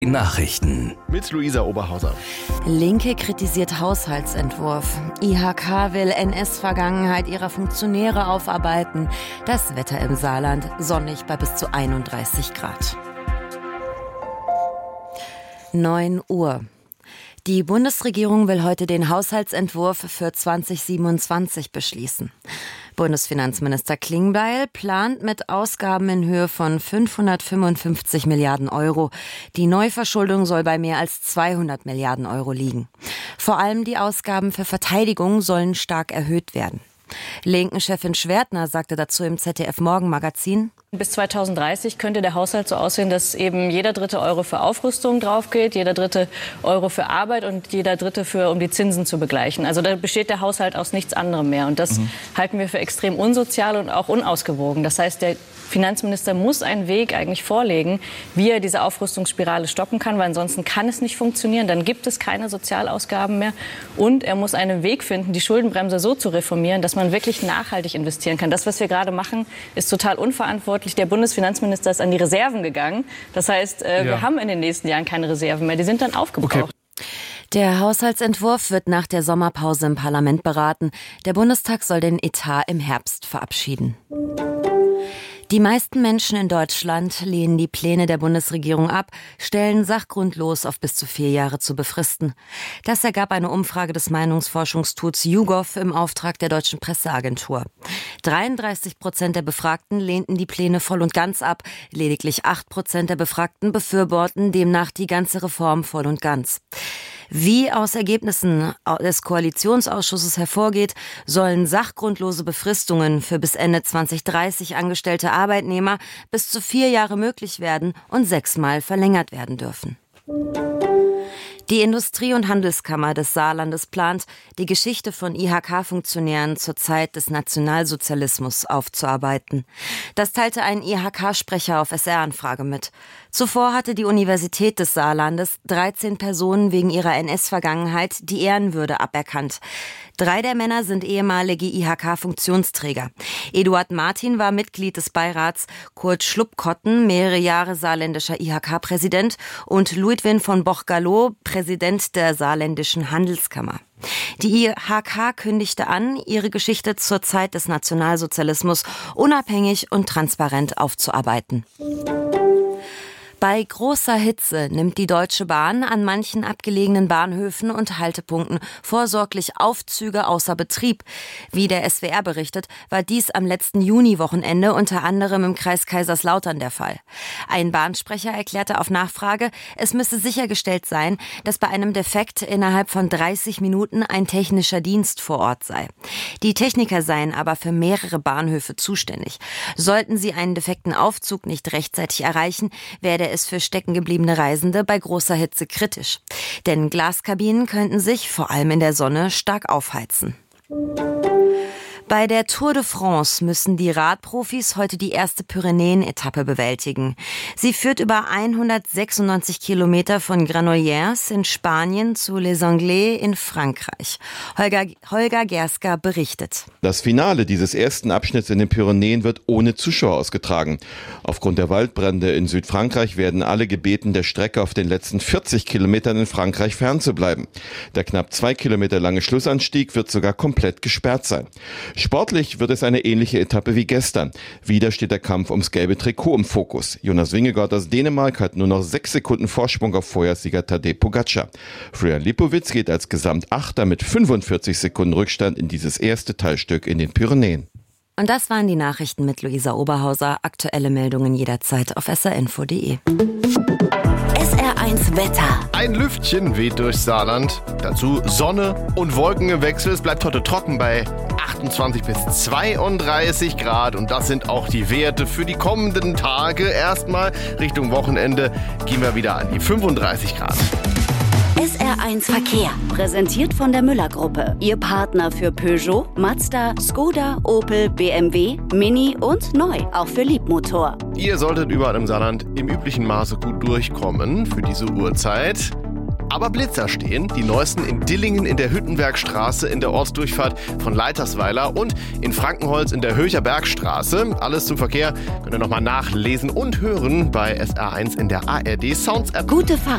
Nachrichten mit Luisa Oberhauser. Linke kritisiert Haushaltsentwurf. IHK will NS-Vergangenheit ihrer Funktionäre aufarbeiten. Das Wetter im Saarland sonnig bei bis zu 31 Grad. 9 Uhr. Die Bundesregierung will heute den Haushaltsentwurf für 2027 beschließen. Bundesfinanzminister Klingbeil plant mit Ausgaben in Höhe von 555 Milliarden Euro. Die Neuverschuldung soll bei mehr als 200 Milliarden Euro liegen. Vor allem die Ausgaben für Verteidigung sollen stark erhöht werden. Linken-Chefin Schwertner sagte dazu im ZDF-Morgenmagazin: Bis 2030 könnte der Haushalt so aussehen, dass eben jeder dritte Euro für Aufrüstung drauf geht, jeder dritte Euro für Arbeit und jeder dritte um die Zinsen zu begleichen. Also da besteht der Haushalt aus nichts anderem mehr. Und das halten wir für extrem unsozial und auch unausgewogen. Das heißt, der Finanzminister muss einen Weg eigentlich vorlegen, wie er diese Aufrüstungsspirale stoppen kann, weil ansonsten kann es nicht funktionieren. Dann gibt es keine Sozialausgaben mehr. Und er muss einen Weg finden, die Schuldenbremse so zu reformieren, dass man wirklich nachhaltig investieren kann. Das, was wir gerade machen, ist total unverantwortlich. Der Bundesfinanzminister ist an die Reserven gegangen. Das heißt, wir haben in den nächsten Jahren keine Reserven mehr. Die sind dann aufgebraucht. Okay. Der Haushaltsentwurf wird nach der Sommerpause im Parlament beraten. Der Bundestag soll den Etat im Herbst verabschieden. Die meisten Menschen in Deutschland lehnen die Pläne der Bundesregierung ab, Stellen sachgrundlos auf bis zu 4 Jahre zu befristen. Das ergab eine Umfrage des Meinungsforschungstools YouGov im Auftrag der Deutschen Presseagentur. 33% der Befragten lehnten die Pläne voll und ganz ab. Lediglich 8% der Befragten befürworten demnach die ganze Reform voll und ganz. Wie aus Ergebnissen des Koalitionsausschusses hervorgeht, sollen sachgrundlose Befristungen für bis Ende 2030 angestellte Arbeitnehmer bis zu 4 Jahre möglich werden und 6-mal verlängert werden dürfen. Die Industrie- und Handelskammer des Saarlandes plant, die Geschichte von IHK-Funktionären zur Zeit des Nationalsozialismus aufzuarbeiten. Das teilte ein IHK-Sprecher auf SR-Anfrage mit. Zuvor hatte die Universität des Saarlandes 13 Personen wegen ihrer NS-Vergangenheit die Ehrenwürde aberkannt. 3 der Männer sind ehemalige IHK-Funktionsträger. Eduard Martin war Mitglied des Beirats, Kurt Schlupkotten, mehrere Jahre saarländischer IHK-Präsident und Ludwin von Boch-Gallo, Präsident der saarländischen Handelskammer. Die IHK kündigte an, ihre Geschichte zur Zeit des Nationalsozialismus unabhängig und transparent aufzuarbeiten. Bei großer Hitze nimmt die Deutsche Bahn an manchen abgelegenen Bahnhöfen und Haltepunkten vorsorglich Aufzüge außer Betrieb. Wie der SWR berichtet, war dies am letzten Juniwochenende unter anderem im Kreis Kaiserslautern der Fall. Ein Bahnsprecher erklärte auf Nachfrage, es müsse sichergestellt sein, dass bei einem Defekt innerhalb von 30 Minuten ein technischer Dienst vor Ort sei. Die Techniker seien aber für mehrere Bahnhöfe zuständig. Sollten sie einen defekten Aufzug nicht rechtzeitig erreichen, werde es für steckengebliebene Reisende bei großer Hitze kritisch. Denn Glaskabinen könnten sich, vor allem in der Sonne, stark aufheizen. Bei der Tour de France müssen die Radprofis heute die erste Pyrenäen-Etappe bewältigen. Sie führt über 196 Kilometer von Granollers in Spanien zu Les Anglais in Frankreich. Holger Gerska berichtet. Das Finale dieses ersten Abschnitts in den Pyrenäen wird ohne Zuschauer ausgetragen. Aufgrund der Waldbrände in Südfrankreich werden alle gebeten, der Strecke auf den letzten 40 Kilometern in Frankreich fernzubleiben. Der knapp 2 Kilometer lange Schlussanstieg wird sogar komplett gesperrt sein. Sportlich wird es eine ähnliche Etappe wie gestern. Wieder steht der Kampf ums gelbe Trikot im Fokus. Jonas Vingegaard aus Dänemark hat nur noch 6 Sekunden Vorsprung auf Vorjahrssieger Tadej Pogačar. Florian Lipowitz geht als Gesamtachter mit 45 Sekunden Rückstand in dieses erste Teilstück in den Pyrenäen. Und das waren die Nachrichten mit Luisa Oberhauser. Aktuelle Meldungen jederzeit auf srinfo.de. SR1 Wetter. Ein Lüftchen weht durchs Saarland. Dazu Sonne und Wolkengewechsel. Es bleibt heute trocken bei 28 bis 32 Grad. Und das sind auch die Werte für die kommenden Tage. Erstmal Richtung Wochenende gehen wir wieder an die 35 Grad. SR1 Verkehr. Präsentiert von der Müller-Gruppe. Ihr Partner für Peugeot, Mazda, Skoda, Opel, BMW, Mini und neu. Auch für Liebmotor. Ihr solltet überall im Saarland im üblichen Maße gut durchkommen für diese Uhrzeit. Aber Blitzer stehen, die neuesten in Dillingen in der Hüttenbergstraße in der Ortsdurchfahrt von Leitersweiler und in Frankenholz in der Höcher Bergstraße. Alles zum Verkehr könnt ihr nochmal nachlesen und hören bei SR1 in der ARD Sounds App. Gute Fahrt.